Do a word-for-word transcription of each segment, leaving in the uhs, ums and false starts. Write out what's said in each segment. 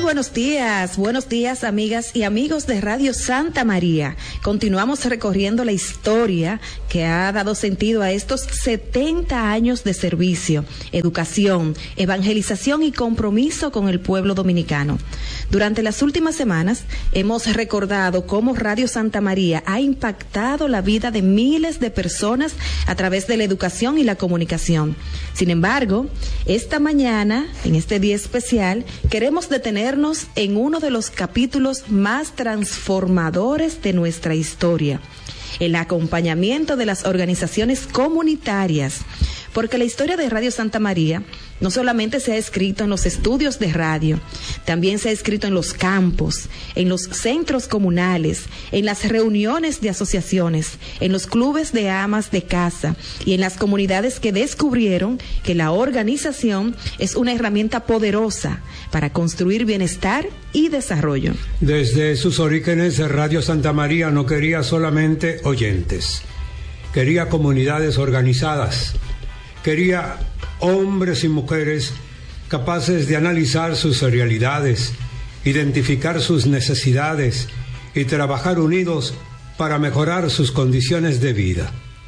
buenos días, buenos días amigas y amigos de Radio Santa María. Continuamos recorriendo la historia que ha dado sentido a estos setenta años de servicio, educación, evangelización y compromiso con el pueblo dominicano. Durante las últimas semanas hemos recordado cómo Radio Santa María ha impactado la vida de miles de personas a través de la educación y la comunicación. Sin embargo, esta mañana, en este día especial, queremos detenernos en uno de los capítulos más transformadores de nuestra historia, el acompañamiento de las organizaciones comunitarias, porque la historia de Radio Santa María no solamente se ha escrito en los estudios de radio, también se ha escrito en los campos, en los centros comunales, en las reuniones de asociaciones, en los clubes de amas de casa y en las comunidades que descubrieron que la organización es una herramienta poderosa para construir bienestar y desarrollo. Desde sus orígenes, Radio Santa María no quería solamente oyentes, quería comunidades organizadas, quería hombres y mujeres capaces de analizar sus realidades, identificar sus necesidades y trabajar unidos para mejorar sus condiciones de vida.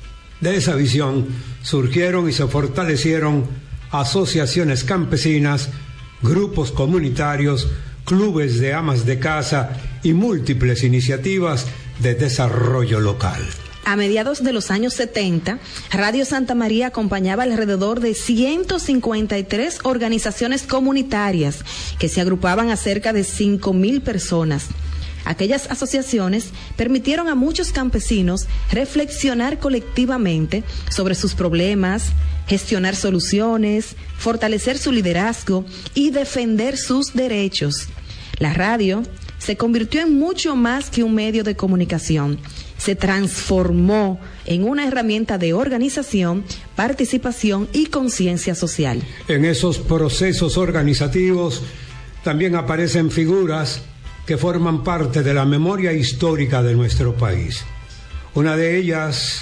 De esa visión surgieron y se fortalecieron asociaciones campesinas, grupos comunitarios, clubes de amas de casa y múltiples iniciativas de desarrollo local. A mediados de los años setenta, Radio Santa María acompañaba alrededor de ciento cincuenta y tres organizaciones comunitarias que se agrupaban a cerca de cinco mil personas. Aquellas asociaciones permitieron a muchos campesinos reflexionar colectivamente sobre sus problemas, gestionar soluciones, fortalecer su liderazgo y defender sus derechos. La radio se convirtió en mucho más que un medio de comunicación. Se transformó en una herramienta de organización, participación y conciencia social. En esos procesos organizativos también aparecen figuras que forman parte de la memoria histórica de nuestro país. Una de ellas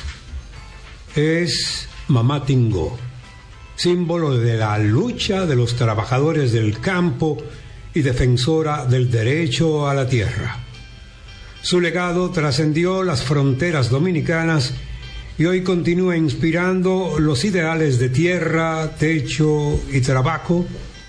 es Mamá Tingó, símbolo de la lucha de los trabajadores del campo y defensora del derecho a la tierra. Su legado trascendió las fronteras dominicanas y hoy continúa inspirando los ideales de tierra, techo y trabajo,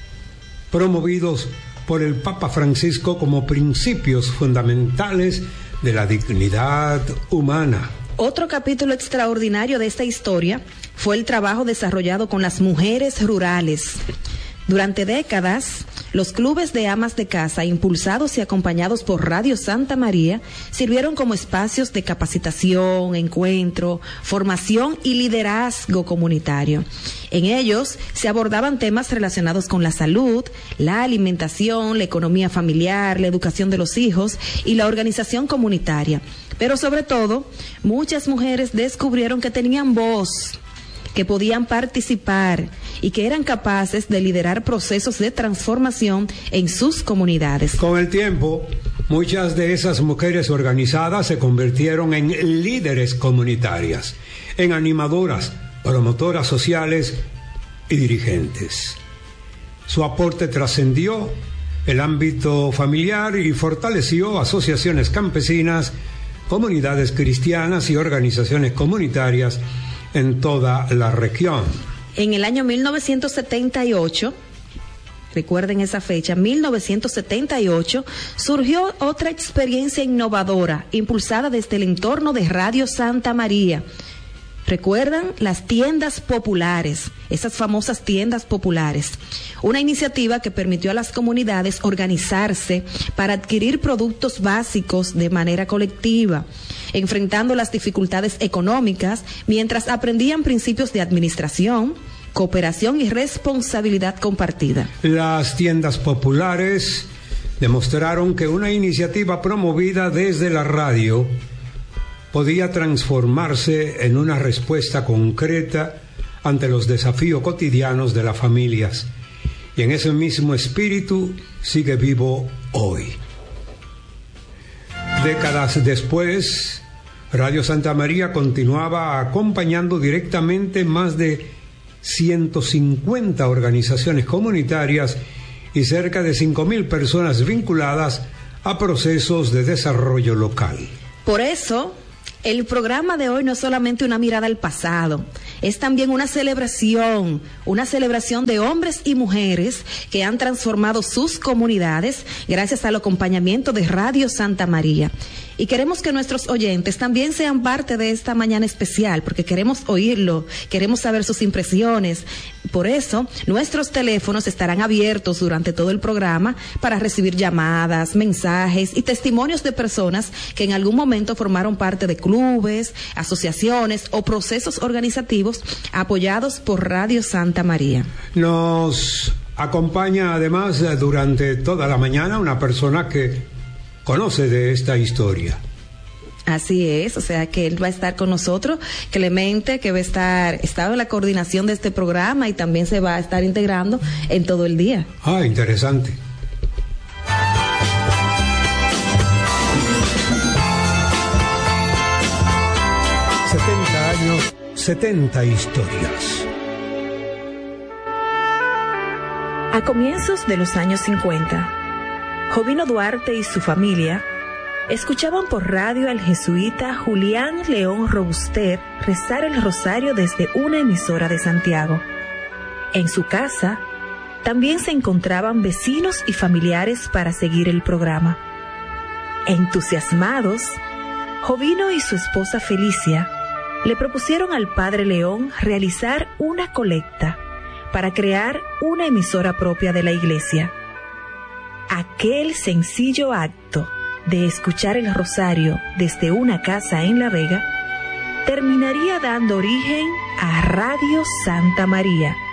promovidos por el Papa Francisco como principios fundamentales de la dignidad humana. Otro capítulo extraordinario de esta historia fue el trabajo desarrollado con las mujeres rurales. Durante décadas, los clubes de amas de casa, impulsados y acompañados por Radio Santa María, sirvieron como espacios de capacitación, encuentro, formación y liderazgo comunitario. En ellos se abordaban temas relacionados con la salud, la alimentación, la economía familiar, la educación de los hijos y la organización comunitaria. Pero sobre todo, muchas mujeres descubrieron que tenían voz, que podían participar y que eran capaces de liderar procesos de transformación en sus comunidades. Con el tiempo, muchas de esas mujeres organizadas se convirtieron en líderes comunitarias, en animadoras, promotoras sociales y dirigentes. Su aporte trascendió el ámbito familiar y fortaleció asociaciones campesinas, comunidades cristianas y organizaciones comunitarias en toda la región. En el año mil novecientos setenta y ocho, recuerden esa fecha, mil novecientos setenta y ocho, surgió otra experiencia innovadora, impulsada desde el entorno de Radio Santa María. ¿Recuerdan? Las tiendas populares, esas famosas tiendas populares. Una iniciativa que permitió a las comunidades organizarse para adquirir productos básicos de manera colectiva, enfrentando las dificultades económicas mientras aprendían principios de administración, cooperación y responsabilidad compartida. Las tiendas populares demostraron que una iniciativa promovida desde la radio podía transformarse en una respuesta concreta ante los desafíos cotidianos de las familias, y en ese mismo espíritu sigue vivo hoy. Décadas después, Radio Santa María continuaba acompañando directamente más de ciento cincuenta organizaciones comunitarias y cerca de cinco mil personas vinculadas a procesos de desarrollo local. Por eso, el programa de hoy no es solamente una mirada al pasado, es también una celebración, una celebración de hombres y mujeres que han transformado sus comunidades gracias al acompañamiento de Radio Santa María. Y queremos que nuestros oyentes también sean parte de esta mañana especial, porque queremos oírlo, queremos saber sus impresiones. Por eso, nuestros teléfonos estarán abiertos durante todo el programa para recibir llamadas, mensajes y testimonios de personas que en algún momento formaron parte de clubes, asociaciones o procesos organizativos apoyados por Radio Santa María. Nos acompaña además durante toda la mañana una persona que conoce de esta historia. Así es, o sea que él va a estar con nosotros, Clemente, que va a estar, estaba en la coordinación de este programa y también se va a estar integrando en todo el día. Ah, interesante. setenta años, setenta historias. A comienzos de los años cincuenta, Jovino Duarte y su familia escuchaban por radio al jesuita Julián León Robuster rezar el rosario desde una emisora de Santiago. En su casa también se encontraban vecinos y familiares para seguir el programa. Entusiasmados, Jovino y su esposa Felicia le propusieron al padre León realizar una colecta para crear una emisora propia de la iglesia. Aquel sencillo acto de escuchar el rosario desde una casa en La Vega terminaría dando origen a Radio Santa María,